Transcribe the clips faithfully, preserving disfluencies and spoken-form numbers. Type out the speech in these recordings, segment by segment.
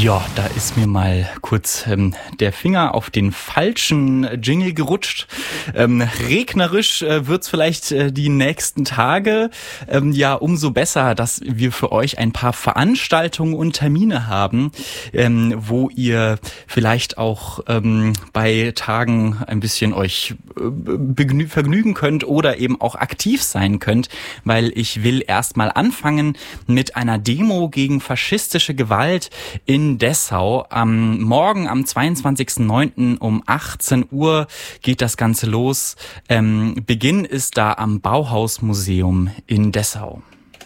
Ja, da ist mir mal kurz ähm, der Finger auf den falschen Jingle gerutscht. Ähm, regnerisch äh, wird's vielleicht äh, die nächsten Tage. Ähm, ja, umso besser, dass wir für euch ein paar Veranstaltungen und Termine haben, ähm, wo ihr vielleicht auch ähm, bei Tagen ein bisschen euch äh, begnü- vergnügen könnt oder eben auch aktiv sein könnt, weil ich will erstmal anfangen mit einer Demo gegen faschistische Gewalt in Dessau. Am Morgen, am zweiundzwanzigsten neunten um achtzehn Uhr geht das Ganze los. Ähm, Beginn ist da am Bauhausmuseum in Dessau.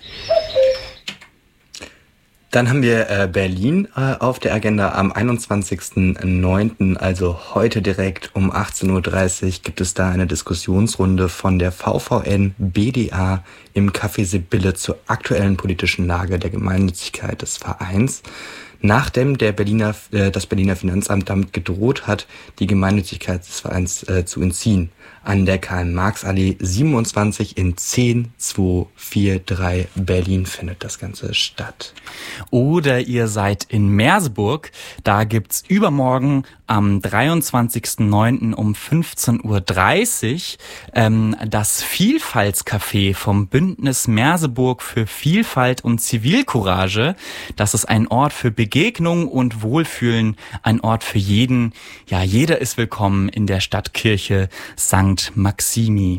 Dann haben wir äh, Berlin äh, auf der Agenda am einundzwanzigsten neunten, also heute direkt um achtzehn Uhr dreißig, gibt es da eine Diskussionsrunde von der V V N B D A im Café Sibylle zur aktuellen politischen Lage der Gemeinnützigkeit des Vereins. Nachdem der Berliner, äh, das Berliner Finanzamt damit gedroht hat, die Gemeinnützigkeit des Vereins äh, zu entziehen. An der Karl-Marx-Allee siebenundzwanzig in zehn zwei vier drei Berlin findet das Ganze statt. Oder ihr seid in Merseburg, da gibt's übermorgen am dreiundzwanzigsten neunten um fünfzehn Uhr dreißig ähm, das Vielfaltscafé vom Bündnis Merseburg für Vielfalt und Zivilcourage. Das ist ein Ort für Begegnung und Wohlfühlen, ein Ort für jeden. Ja, jeder ist willkommen in der Stadtkirche Sankt Maximi.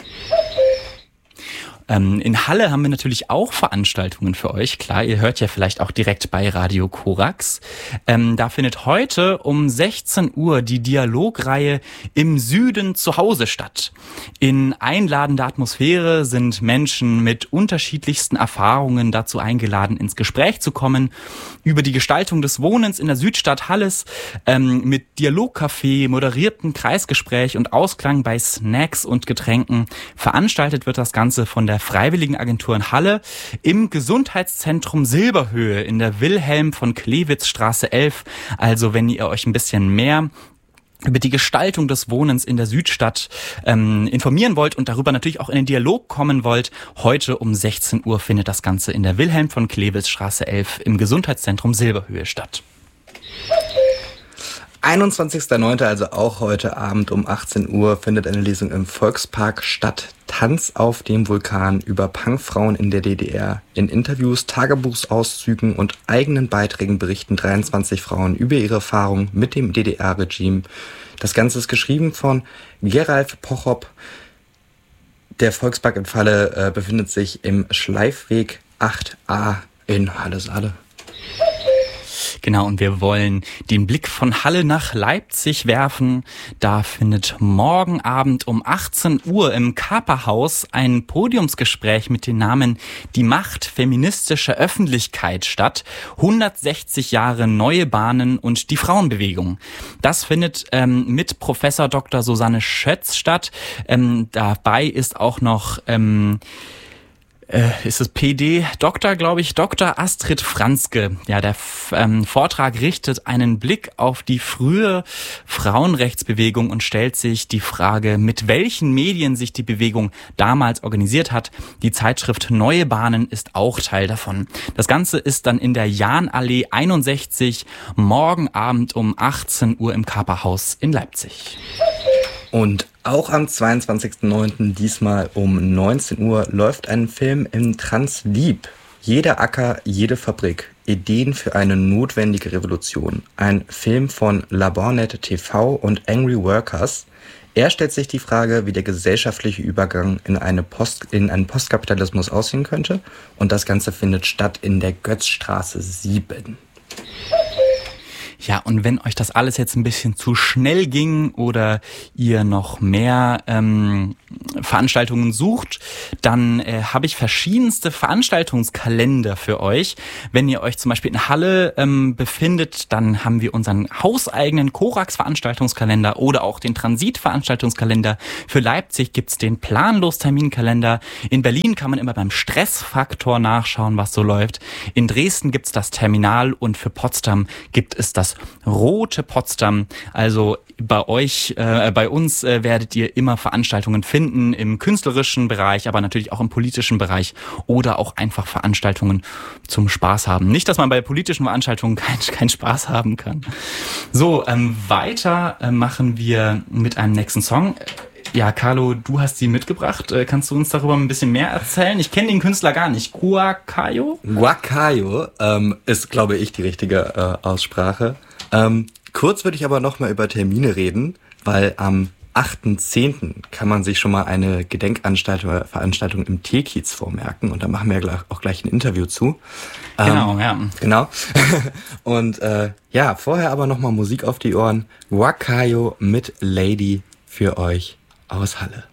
Ähm, in Halle haben wir natürlich auch Veranstaltungen für euch. Klar, ihr hört ja vielleicht auch direkt bei Radio Korax. Ähm, da findet heute um sechzehn Uhr die Dialogreihe Im Süden zu Hause statt. In einladender Atmosphäre sind Menschen mit unterschiedlichsten Erfahrungen dazu eingeladen, ins Gespräch zu kommen über die Gestaltung des Wohnens in der Südstadt Halles, ähm, mit Dialogcafé, moderierten Kreisgespräch und Ausklang bei Snacks und Getränken. Veranstaltet wird das Ganze von der Freiwilligenagentur in Halle im Gesundheitszentrum Silberhöhe in der Wilhelm von Klewitz Straße elf. Also wenn ihr euch ein bisschen mehr über die Gestaltung des Wohnens in der Südstadt ähm, informieren wollt und darüber natürlich auch in den Dialog kommen wollt, heute um sechzehn Uhr findet das Ganze in der Wilhelm von Klewitz Straße elf im Gesundheitszentrum Silberhöhe statt. einundzwanzigsten neunten, also auch heute Abend um achtzehn Uhr, findet eine Lesung im Volkspark statt. Tanz auf dem Vulkan über Punkfrauen in der D D R. In Interviews, Tagebuchsauszügen und eigenen Beiträgen berichten dreiundzwanzig Frauen über ihre Erfahrungen mit dem D D R-Regime. Das Ganze ist geschrieben von Geralf Pochop. Der Volkspark in Halle äh, befindet sich im Schleifweg acht a in Halle-Saale. Genau, und wir wollen den Blick von Halle nach Leipzig werfen. Da findet morgen Abend um achtzehn Uhr im Kaperhaus ein Podiumsgespräch mit dem Namen Die Macht feministischer Öffentlichkeit statt. hundertsechzig Jahre neue Bahnen und die Frauenbewegung. Das findet ähm, mit Professor Doktor Susanne Schötz statt. Ähm, dabei ist auch noch... Ähm, Äh, ist es P D Doktor, glaube ich, Doktor Astrid Franzke. Ja, der F- ähm, Vortrag richtet einen Blick auf die frühe Frauenrechtsbewegung und stellt sich die Frage, mit welchen Medien sich die Bewegung damals organisiert hat. Die Zeitschrift Neue Bahnen ist auch Teil davon. Das Ganze ist dann in der Jahnallee einundsechzig, morgen Abend um achtzehn Uhr im Kaperhaus in Leipzig. Und auch am zweiundzwanzigsten neunten, diesmal um neunzehn Uhr, läuft ein Film im Translieb. Jeder Acker, jede Fabrik. Ideen für eine notwendige Revolution. Ein Film von Labornet T V und Angry Workers. Er stellt sich die Frage, wie der gesellschaftliche Übergang in, eine Post, in einen Postkapitalismus aussehen könnte. Und das Ganze findet statt in der Götzstraße sieben. Ja, und wenn euch das alles jetzt ein bisschen zu schnell ging oder ihr noch mehr ähm, Veranstaltungen sucht, dann äh, habe ich verschiedenste Veranstaltungskalender für euch. Wenn ihr euch zum Beispiel in Halle ähm, befindet, dann haben wir unseren hauseigenen Korax-Veranstaltungskalender oder auch den Transit-Veranstaltungskalender. Für Leipzig gibt's den Planlos-Terminkalender. In Berlin kann man immer beim Stressfaktor nachschauen, was so läuft. In Dresden gibt's das Terminal und für Potsdam gibt es das Rote Potsdam. Also bei euch, äh, bei uns äh, werdet ihr immer Veranstaltungen finden im künstlerischen Bereich, aber natürlich auch im politischen Bereich oder auch einfach Veranstaltungen zum Spaß haben. Nicht, dass man bei politischen Veranstaltungen keinen kein Spaß haben kann. So, ähm, weiter äh, machen wir mit einem nächsten Song. Ja, Carlo, du hast sie mitgebracht. Äh, kannst du uns darüber ein bisschen mehr erzählen? Ich kenne den Künstler gar nicht. Guacayo? Guacayo ähm, ist, glaube ich, die richtige äh, Aussprache. Ähm, kurz würde ich aber noch mal über Termine reden, weil am achten zehnten kann man sich schon mal eine Gedenkanstaltung oder Veranstaltung im Tierkiez vormerken. Und da machen wir ja auch gleich ein Interview zu. Genau, ähm, ja. Genau. Und äh, ja, vorher aber noch mal Musik auf die Ohren. Guacayo mit Lady für euch aus Halle.